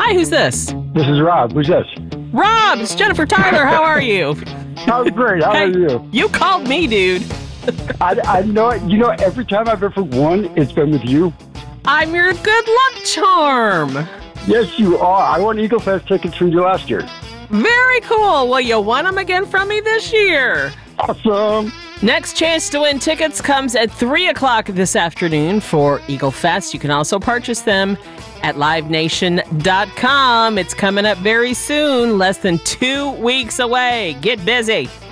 Hi, who's this? This is Rob. Who's this? Rob, it's Jennifer Tyler. How are you? I'm great. How are you? You called me, dude. I know it. You know, every time I've ever won, it's been with you. I'm your good luck charm. Yes, you are. I won Eagle Fest tickets from you last year. Very cool. Well, you won them again from me this year. Awesome. Next chance to win tickets comes at 3 o'clock this afternoon for Eagle Fest. You can also purchase them at livenation.com. It's coming up very soon, less than 2 weeks away. Get busy.